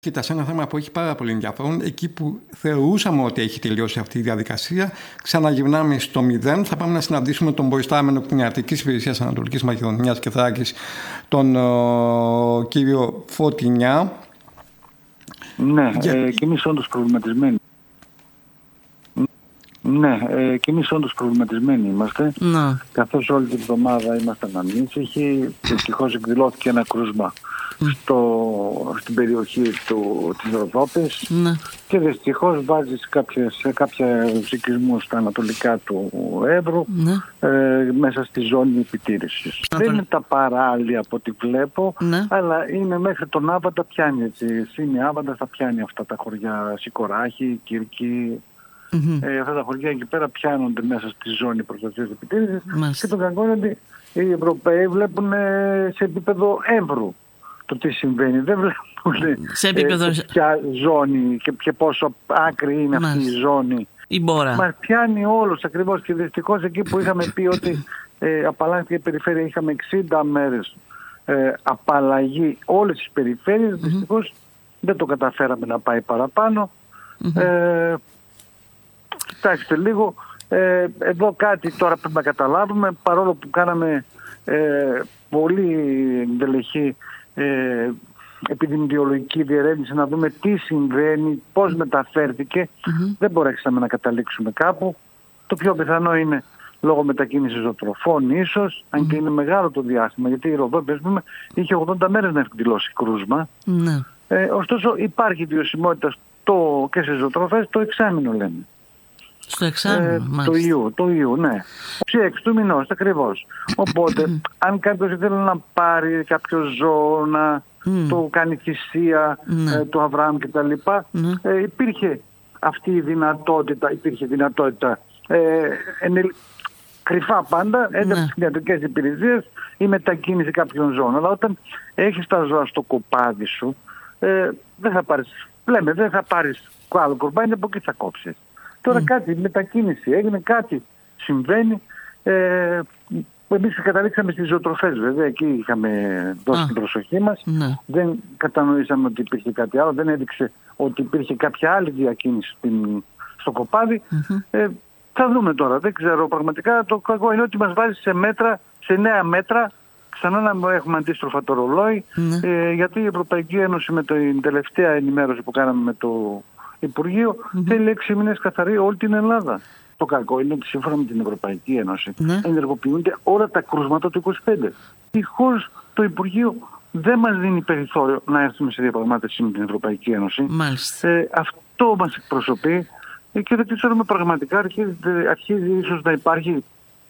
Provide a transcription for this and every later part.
Κοίτα, σε ένα θέμα που έχει πάρα πολύ ενδιαφέρον, εκεί που θεωρούσαμε ότι έχει τελειώσει αυτή η διαδικασία, ξαναγυρνάμε στο 0. Θα πάμε να συναντήσουμε τον προϊστάμενο κτηνιατρικής υπηρεσίας Ανατολικής Μακεδονίας και Θράκης, τον κύριο Φωτεινιά. Ναι, και εμείς όντως προβληματισμένοι. Ναι, και εμείς όντως προβληματισμένοι είμαστε. Ναι. Καθώς όλη την εβδομάδα ήμασταν ανήσυχοι, δυστυχώς εκδηλώθηκε ένα κρούσμα στην περιοχή της Ροδόπης, Ναι. και δυστυχώς βάζει σε κάποια σεισμούς στα ανατολικά του Εύρου, Ναι. μέσα στη ζώνη επιτήρησης. Δεν είναι τα παράλια από ό,τι βλέπω, Ναι. αλλά είναι μέχρι τον Άβαντα πιάνει έτσι. Σύμη Άβαντα θα πιάνει αυτά τα χωριά, Σικοράχη, Κυρκή. Αυτά τα χωριά εκεί πέρα πιάνονται μέσα στη ζώνη προστασίας επιτήρησης. Και το κακό είναι ότι οι Ευρωπαίοι βλέπουν σε επίπεδο Εύρου το τι συμβαίνει. Δεν βλέπουν σε επίπεδο ποια ζώνη και πόσο άκρη είναι αυτή η ζώνη. Η μπόρα. Μας πιάνει όλους ακριβώς, και δυστυχώς εκεί που είχαμε πει ότι απαλλάχθηκε η περιφέρεια, είχαμε 60 μέρες απαλλαγή όλες τις περιφέρειες, δυστυχώς δεν το καταφέραμε να πάει παραπάνω. Κοιτάξτε λίγο, εδώ κάτι τώρα πρέπει να καταλάβουμε, παρόλο που κάναμε πολύ εντελεχή επιδημιολογική διερεύνηση να δούμε τι συμβαίνει, πώς μεταφέρθηκε, δεν μπορέσαμε να καταλήξουμε κάπου. Το πιο πιθανό είναι λόγω μετακίνησης ζωοτροφών ίσως, αν και είναι μεγάλο το διάστημα, γιατί η Ροδόπη, ας πούμε, είχε 80 μέρες να εκδηλώσει κρούσμα. Ωστόσο υπάρχει βιωσιμότητα και σε ζωοτροφές, το εξάμηνο λέμε. Στο εξάμηνο, το ιού, ναι. 6 του μηνός, ακριβώς. Οπότε, αν κάποιος ήθελε να πάρει κάποιο ζώο, να το κάνει θυσία, του Αβραάμ κτλ., υπήρχε αυτή η δυνατότητα, κρυφά πάντα, ένταξη στις κτηνιατρικές υπηρεσίες ή μετακίνηση κάποιων ζώων. Αλλά όταν έχεις τα ζώα στο κοπάδι σου, δεν θα πάρεις άλλο κουρμπάνι, από εκεί θα κόψεις. Τώρα κάτι, μετακίνηση έγινε, κάτι συμβαίνει. Εμείς καταλήξαμε στις ζωοτροφές, βέβαια, εκεί είχαμε δώσει την προσοχή μας. Δεν κατανοήσαμε ότι υπήρχε κάτι άλλο, δεν έδειξε ότι υπήρχε κάποια άλλη διακίνηση στο κοπάδι. Θα δούμε τώρα, δεν ξέρω πραγματικά. Το κακό είναι ότι μας βάζει σε νέα μέτρα, ξανά να έχουμε αντίστροφα το ρολόι, γιατί η Ευρωπαϊκή Ένωση με την τελευταία ενημέρωση που κάναμε με το Υπουργείο θέλει 6 μήνες καθαρή όλη την Ελλάδα. Το κακό είναι ότι σύμφωνα με την Ευρωπαϊκή Ένωση ενεργοποιούνται όλα τα κρούσματα του 25. Δυστυχώς το Υπουργείο δεν μας δίνει περιθώριο να έρθουμε σε διαπραγμάτευση με την Ευρωπαϊκή Ένωση. Αυτό μας εκπροσωπεί και δεν ξέρουμε πραγματικά, αρχίζει ίσως να υπάρχει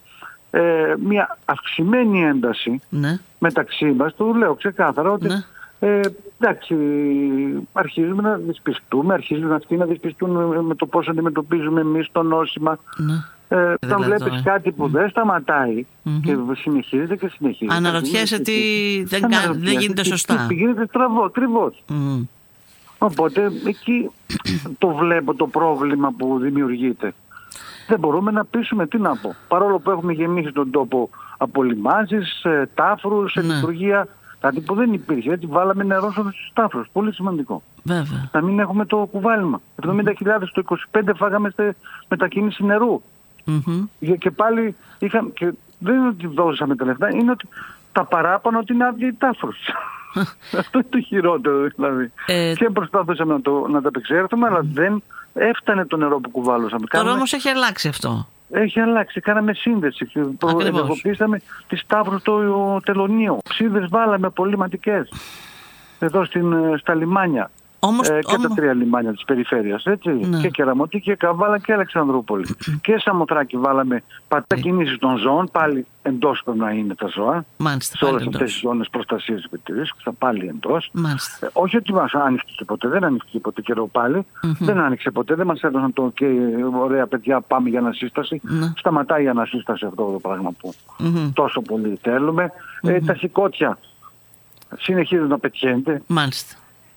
μια αυξημένη ένταση μεταξύ μας. Το λέω ξεκάθαρα ότι εντάξει, αρχίζουμε να δυσπιστούμε, αρχίζουν αυτοί να δυσπιστούν με το πώς αντιμετωπίζουμε εμείς το νόσημα. Όταν βλέπεις κάτι που δεν σταματάει και συνεχίζεται και συνεχίζεται, αναρωτιέσαι τι δεν γίνεται σωστά. Γίνεται ακριβώς. Οπότε εκεί το βλέπω το πρόβλημα που δημιουργείται. Δεν μπορούμε να πείσουμε, τι να πω. Παρόλο που έχουμε γεμίσει τον τόπο από λιμάνσεις, τάφρους, λειτουργία. Κάτι που δεν υπήρχε, έτσι βάλαμε νερό στους τάφρους. Πολύ σημαντικό. Βέβαια. Να μην έχουμε το κουβάλιμα. 70.000 το 25 φάγαμε μετακίνηση νερού. Και πάλι και δεν είναι ότι δώσαμε τα λεφτά, είναι ότι τα παράπονα ότι είναι άδειοι τάφρους. Αυτό είναι το χειρότερο δηλαδή. Και προσπαθούσαμε να τα επεξέλθουμε, αλλά δεν έφτανε το νερό που κουβάλωσαμε. Τώρα όμως έχει αλλάξει αυτό. Έχει αλλάξει, κάναμε σύνδεση. Ενεργοποιήσαμε τις τάφρους στο τελωνίο. Ψίδες βάλαμε απολυματικές εδώ στα λιμάνια. Και τα 3 λιμάνια της περιφέρειας, έτσι. Και Κεραμωτή και Καβάλα και Αλεξανδρούπολη. Και Σαμοθράκη βάλαμε πατακινήσεις των ζώων, πάλι εντός πρέπει να είναι τα ζώα. Σε όλες αυτές τις ζώνες προστασίας επιτηρήσεως, πάλι εντός. Όχι ότι μας άνοιξε ποτέ, δεν άνοιξε ποτέ καιρό πάλι. Δεν άνοιξε ποτέ, δεν μας έδωσαν το και ωραία παιδιά πάμε για ανασύσταση. Σταματάει η ανασύσταση αυτό το πράγμα που τόσο πολύ θέλουμε. Τα σηκώτια συνεχίζουν να πετιένται. Μάλιστα.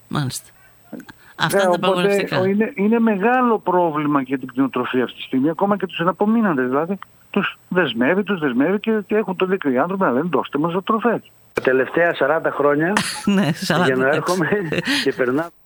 Αυτά είναι τα απαγορευτικά. Είναι μεγάλο πρόβλημα για την κτηνοτροφία αυτή τη στιγμή, ακόμα και τους εναπομείναντες. Δηλαδή, τους δεσμεύει και έχουν το δίκιο οι άνθρωποι να λένε δώστε μας ζωοτροφές. Τα τελευταία 40 χρόνια για να έρχομαι και περνάω